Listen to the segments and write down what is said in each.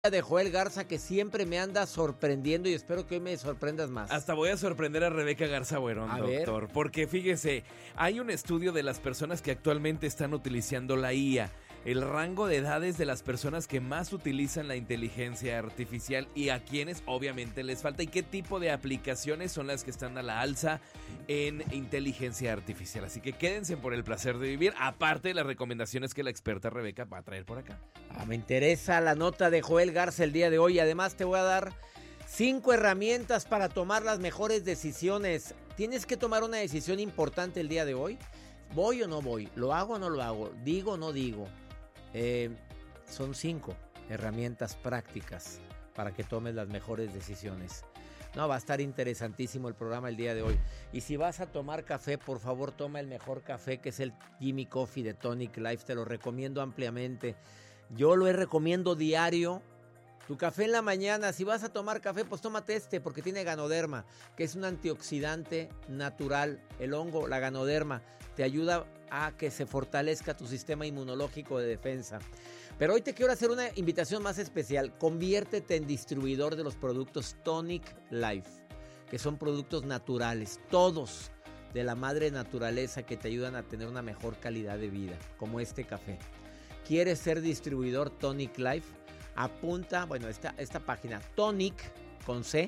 de Joel Garza, que siempre me anda sorprendiendo y espero que hoy me sorprendas más. Hasta voy a sorprender a Rebeca Garza Buerón, A doctor, porque fíjese, hay un estudio de las personas que actualmente están utilizando la IA, el rango de edades de las personas que más utilizan la inteligencia artificial y a quienes obviamente les falta y qué tipo de aplicaciones son las que están a la alza en inteligencia artificial. Así que quédense por el placer de vivir, aparte de las recomendaciones que la experta Rebeca va a traer por acá. Me interesa la nota de Joel Garza el día de hoy. Además te voy a dar 5 herramientas para tomar las mejores decisiones. ¿Tienes que tomar una decisión importante el día de hoy? ¿Voy o no voy? ¿Lo hago o no lo hago? ¿Digo o no digo? Son 5 herramientas prácticas para que tomes las mejores decisiones. No, va a estar interesantísimo el programa el día de hoy. Y si vas a tomar café, por favor toma el mejor café, que es el Jimmy Coffee de Tonic Life. Te lo recomiendo ampliamente. Yo lo recomiendo diario. Tu café en la mañana, si vas a tomar café, pues tómate porque tiene ganoderma, que es un antioxidante natural. El hongo, la ganoderma, te ayuda a que se fortalezca tu sistema inmunológico de defensa. Pero hoy te quiero hacer una invitación más especial. Conviértete en distribuidor de los productos Tonic Life, que son productos naturales, todos de la madre naturaleza, que te ayudan a tener una mejor calidad de vida, como este café. ¿Quieres ser distribuidor Tonic Life? Apunta, esta página Tonic con C,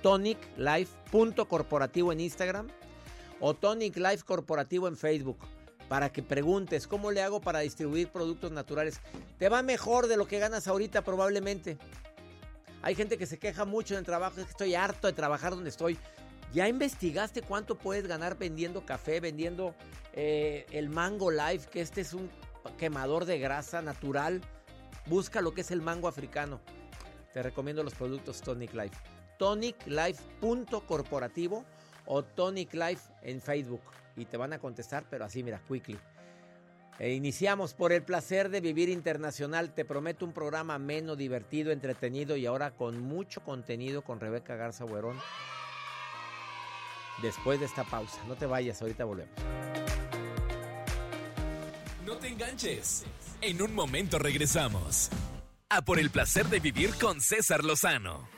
toniclife.corporativo en Instagram o Tonic Life Corporativo en Facebook, para que preguntes cómo le hago para distribuir productos naturales. Te va mejor de lo que ganas ahorita probablemente. Hay gente que se queja mucho en el trabajo, es que estoy harto de trabajar donde estoy. ¿Ya investigaste cuánto puedes ganar vendiendo café, vendiendo el Mango Life, que este es un quemador de grasa natural? Busca lo que es el mango africano. Te recomiendo los productos Tonic Life. toniclife.corporativo o Tonic Life en Facebook. Y te van a contestar, pero así, mira, quickly. Iniciamos por el placer de vivir internacional. Te prometo un programa ameno, divertido, entretenido y ahora con mucho contenido con Rebeca Garza Buerón. Después de esta pausa. No te vayas, ahorita volvemos. No te enganches. En un momento regresamos. A por el placer de vivir con César Lozano.